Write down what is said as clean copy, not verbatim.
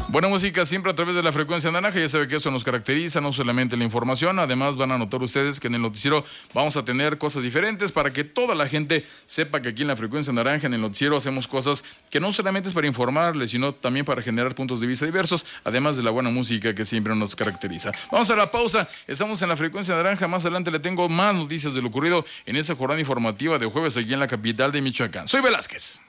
Buena música siempre a través de la frecuencia naranja. Ya sabe que eso nos caracteriza, no solamente la información. Además van a notar ustedes que en el noticiero vamos a tener cosas diferentes para que toda la gente sepa que aquí en la frecuencia naranja, en el noticiero, hacemos cosas que no solamente es para informarles, sino también para generar puntos de vista diversos, además de la buena música que siempre nos caracteriza. Vamos a la pausa. Estamos en la frecuencia naranja. Más adelante le tengo más noticias de lo ocurrido en esa jornada informativa de jueves aquí en la capital de Michoacán. Soy Velázquez.